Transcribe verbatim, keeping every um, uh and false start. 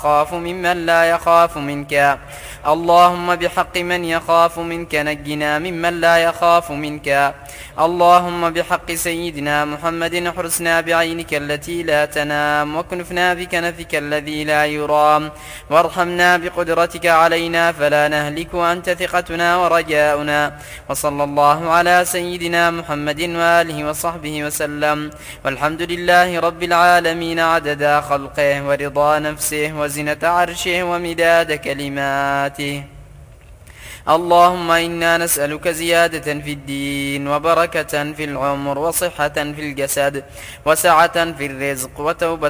يخاف ممن لا يخاف منك. اللهم بحق من يخاف منك نجنا ممن لا يخاف منك. اللهم بحق سيدنا محمد احرسنا بعينك التي لا تنام، واكنفنا بكنفك الذي لا يرام، وارحمنا بقدرتك علينا فلا نهلك، وأنت ثقتنا ورجاؤنا. وصلى الله على سيدنا محمد وآله وصحبه وسلم، والحمد لله رب العالمين عدد خلقه ورضا نفسه وزنة عرشه ومداد كلماته. اللهم إنا نسألك زيادة في الدين، وبركة في العمر، وصحة في الجسد، وسعة في الرزق، وتوبة